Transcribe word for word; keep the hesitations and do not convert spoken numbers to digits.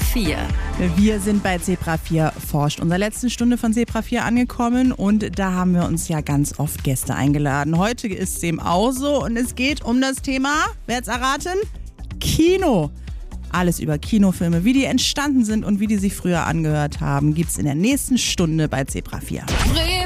vier. Wir sind bei Zebra vier forscht, unserer letzten Stunde von Zebra vier angekommen und da haben wir uns ja ganz oft Gäste eingeladen. Heute ist dem auch so und es geht um das Thema, wer hat's erraten? Kino. Alles über Kinofilme, wie die entstanden sind und wie die sich früher angehört haben, gibt's in der nächsten Stunde bei Zebra vier.